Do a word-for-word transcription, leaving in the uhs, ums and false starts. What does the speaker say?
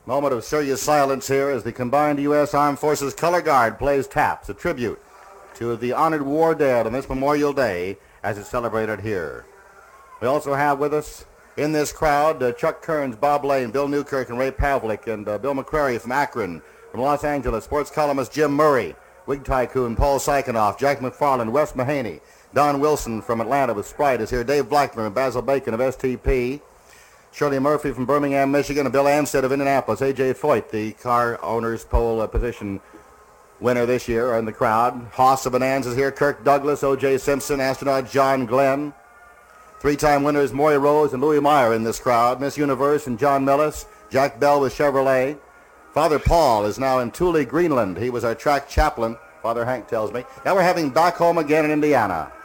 Moment of serious silence here as the combined U S. Armed Forces Color Guard plays taps, a tribute to the honored war dead on this Memorial Day as it's celebrated here. We also have with us in this crowd uh, Chuck Kearns, Bob Lane, Bill Newkirk, and Ray Pavlik, and uh, Bill McCrary from Akron, from Los Angeles, sports columnist Jim Murray, Wig Tycoon Paul Sykonoff, Jack McFarland, Wes Mahaney, Don Wilson from Atlanta with Sprite is here, Dave Blackburn and Basil Bacon of S T P, Shirley Murphy from Birmingham, Michigan, and Bill Anstead of Indianapolis. A J Foyt, the car owner's pole uh, position winner this year, are in the crowd. Haas of Bonanza is here. Kirk Douglas, O J Simpson, astronaut John Glenn. Three-time winners Maury Rose and Louis Meyer in this crowd. Miss Universe and John Millis. Jack Bell with Chevrolet. Father Paul is now in Thule, Greenland. He was our track chaplain, Father Hank tells me. Now we're having Back Home Again in Indiana.